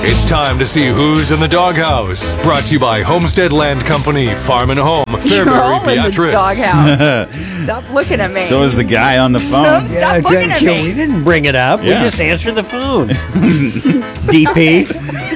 It's time to see who's in the doghouse. Brought to you by Homestead Land Company, Farm and Home, You're all Fairbury, in the Beatrice. doghouse. Stop looking at me. So is the guy on the phone. Stop looking at me. We didn't bring it up. We Yeah. just answered the phone. DP.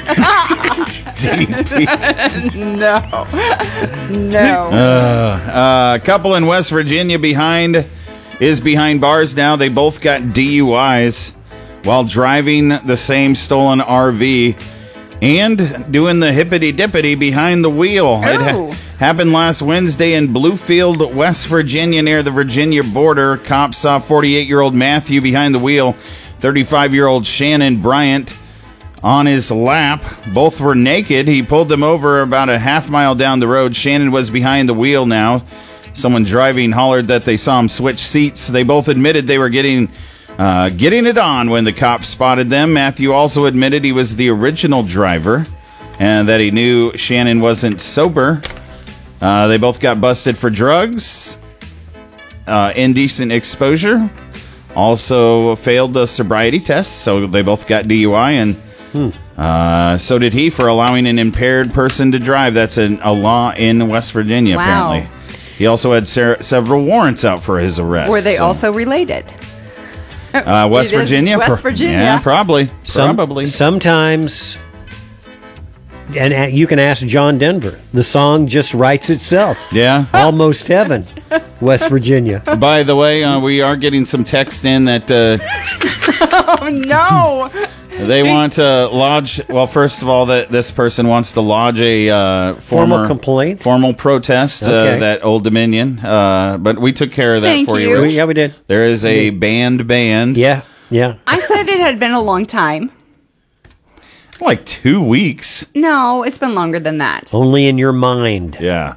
No. A couple in West Virginia behind bars now. They both got DUIs while driving the same stolen RV and doing the hippity-dippity behind the wheel. Oh. It happened last Wednesday in Bluefield, West Virginia, near the Virginia border. Cops saw 48-year-old Matthew behind the wheel, 35-year-old Shannon Bryant on his lap. Both were naked. He pulled them over about a half mile down the road. Shannon was behind the wheel now. Someone driving hollered that they saw him switch seats. They both admitted they were getting it on when the cops spotted them. Matthew also admitted he was the original driver and that he knew Shannon wasn't sober. They both got busted for drugs, indecent exposure, also failed the sobriety test, so they both got DUI, and so did he for allowing an impaired person to drive. That's a law in West Virginia, Wow. apparently. He also had several warrants out for his arrest. Were they so. also related? West It is Virginia? West Virginia. Yeah, probably. Probably. Sometimes, and you can ask John Denver. The song just writes itself. Yeah. Almost Heaven, West Virginia. By the way, we are getting some text in that Oh, no. they want to lodge. Well, first of all, that this person wants to lodge a Formal complaint? formal protest. Okay. That Old Dominion. But we took care of that Thank for you. you. Rich. Yeah, we did. There is a band. Yeah. I said it had been a long time. Like 2 weeks. No, it's been longer than that. Only in your mind. Yeah.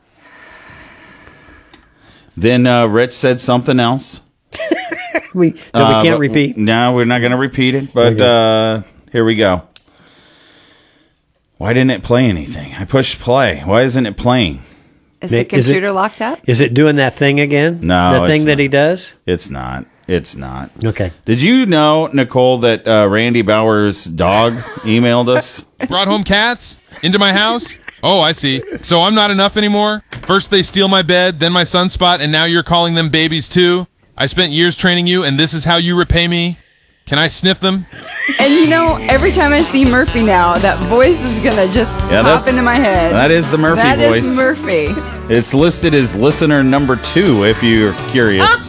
Then Rich said something else. We can't repeat. No, we're not going to repeat it. But here we go. Why didn't it play anything? I pushed play. Why isn't it playing? Is the Is it- computer locked up? Is it doing that thing again? No, The thing it's that not. he does? It's not. It's not. Okay. Did you know, Nicole, that Randy Bauer's dog emailed us? Brought home cats into my house? Oh, I see. So I'm not enough anymore? First they steal my bed, then my sunspot, and now you're calling them babies too? I spent years training you, and this is how you repay me? Can I sniff them? And every time I see Murphy now, that voice is going to just pop into my head. That is the Murphy voice. That is Murphy. It's listed as listener number 2, if you're curious.